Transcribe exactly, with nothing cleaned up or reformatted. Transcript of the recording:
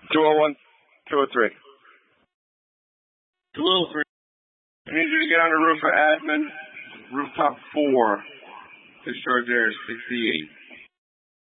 two oh one, two oh three. two oh three. I need you to get on the roof of admin, rooftop four, discharge air sixty-eight.